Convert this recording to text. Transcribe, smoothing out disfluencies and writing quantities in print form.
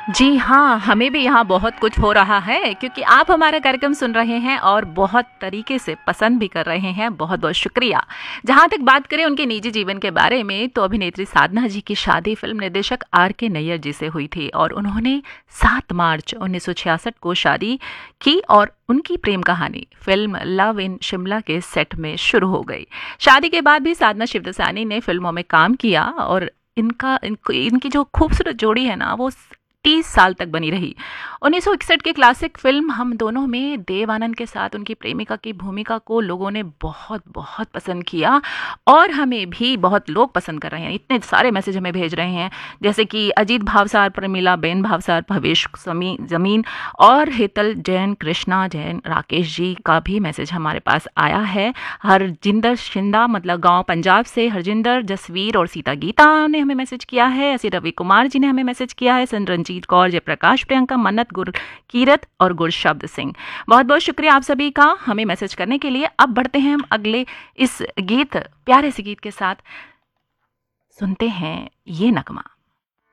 जी हाँ, हमें भी यहाँ बहुत कुछ हो रहा है क्योंकि आप हमारा कार्यक्रम सुन रहे हैं और बहुत तरीके से पसंद भी कर रहे हैं। बहुत-बहुत शुक्रिया। जहाँ तक बात करें उनके निजी जीवन के बारे में, तो अभिनेत्री साधना जी की शादी फिल्म निर्देशक आर के नैयर जी से हुई थी और उन्होंने 7 मार्च 1966 को शादी की और उनकी प्रेम कहानी फिल्म लव इन शिमला के सेट में शुरू हो गई। शादी के बाद भी साधना शिवदसानी ने फिल्मों में काम किया और इनकी जो खूबसूरत जोड़ी है ना, वो 30 साल तक बनी रही। 1961 के क्लासिक फिल्म हम दोनों में देव आनंद के साथ उनकी प्रेमिका की भूमिका को लोगों ने बहुत बहुत पसंद किया और हमें भी बहुत लोग पसंद कर रहे हैं। इतने सारे मैसेज हमें भेज रहे हैं, जैसे कि अजीत भावसार, प्रमिला बेन भावसार, भवेश जमीन और हेतल जैन, कृष्णा जैन, राकेश जी का भी मैसेज हमारे पास आया है। हरजिंदर शिंदा मतलब गांव पंजाब से हरजिंदर, जसवीर और सीता गीता ने हमें मैसेज किया है। ऐसे रवि कुमार जी ने हमें मैसेज किया है। रंजीत कौर, जयप्रकाश, प्रियंका, मन्नत, कीरत और गुरशब्द सिंह, बहुत बहुत शुक्रिया आप सभी का हमें मैसेज करने के लिए। अब बढ़ते हैं हम अगले इस गीत, प्यारे से गीत के साथ। सुनते हैं ये नगमा।